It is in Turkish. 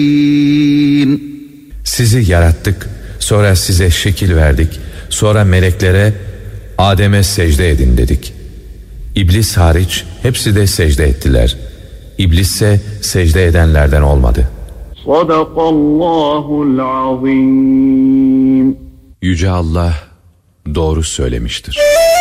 Sizi yarattık, sonra size şekil verdik, sonra meleklere Adem'e secde edin dedik. İblis hariç hepsi de secde ettiler. İblis ise secde edenlerden olmadı. Sadakallahul azim. Yüce Allah doğru söylemiştir.